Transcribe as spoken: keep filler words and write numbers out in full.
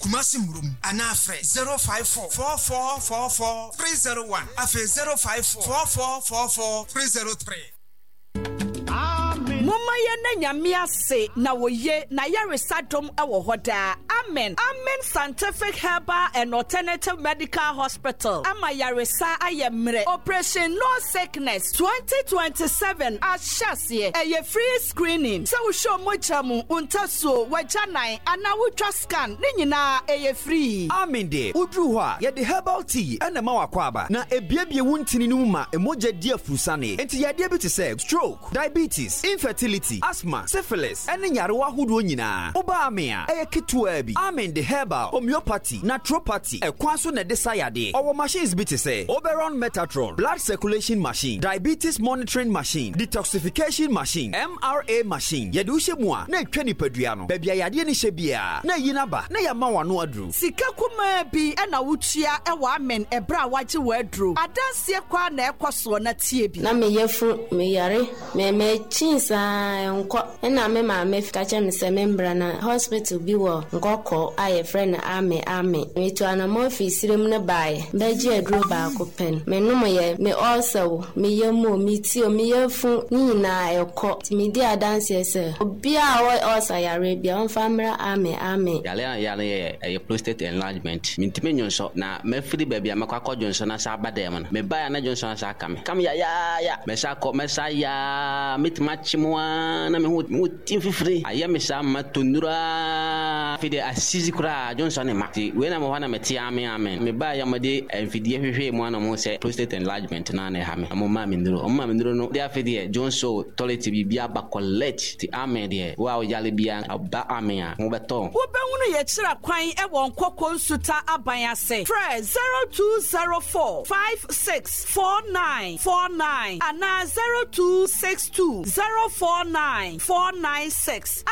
Kumasi Murum Anafre zero five four four four four four three zero one Afe zero five four four four four four three zero three. Mama ye na nyame ase na woye na yaresadom ewo hoda. Amen. Amen Scientific Herbal and Alternative Medical Hospital. Ama yaresa ayemre. Operation No Sickness twenty twenty-seven ashasiye. Eye free screening. Se wo show mo chamu untaso wajanai ana ultra scan ni nyina eye free. Amen de. Udru ho a ye de herbal tea ena ma wakwaba na ebiebie wuntini no ma emoja dia fusane. Enti ye de bi te say stroke, diabetes, infertility, asthma, syphilis, ene nyarewa hodo nyina. Oba amea eye kitwa bi. Amen the herbal, homeopathy, naturopathy, e kwanso na desire. Our machines be to say Oberon Metatron, blood circulation machine, diabetes monitoring machine, detoxification machine, M R A machine. Yedushe mwa na etwa nipaduano. Bebia yade ni hye na yinaba na yama wano adru. Sika kuma bi ena wutua e wa amen ebra waje wadru. Adanse kwa na ekoso na tie bi. Na me yefu me yare me me chinsa enko ena me ma me fika che me se membra na hospital bi wo nkoko aye friend ame ame me to ana mo fi sirem ne bae beje adro ba ko pen me no ye me also me yemu me ti o me yefu nyina ekọ me di adanse se obi a o osa yare bia on famra ame ame yale yale e prostate enlargement me ntime nyonso na me firi ba bia makwa ko jonso na sa badem na me ba na jonso na sa kam kam ya ya ya me sa ko me sa ya mitmachimwa na me hu tim fifiri aya me sa matunura fide asizi kura Johnson mati we na mo wana meti ame amen me ba ya made enfidie hwehwe mu ana mo se prostate enlargement na na ha me mo ma me nduro o ma me nduro no dia fide Johnson toilet bibia ba collect ti amen de wa o yale bia ba amen a mo beton wo be hunu ye kira kwan e won kokko nsuta aban ase fresh zero two zero four five six four nine four nine ana zero two six two zero four nine four nine six